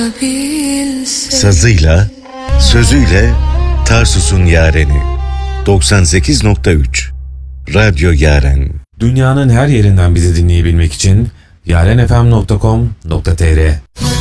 Sazıyla, sözüyle Tarsus'un yareni. 98.3 Radyo Yaren. Dünyanın her yerinden bizi dinleyebilmek için yarenfm.com.tr